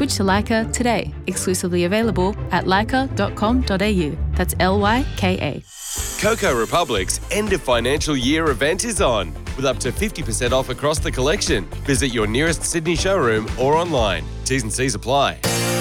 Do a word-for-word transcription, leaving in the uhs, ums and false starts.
Switch to Leica today. Exclusively available at leica dot com dot a u. That's L Y K A. Coco Republic's end of financial year event is on, with up to fifty percent off across the collection. Visit your nearest Sydney showroom or online. T's and C's apply.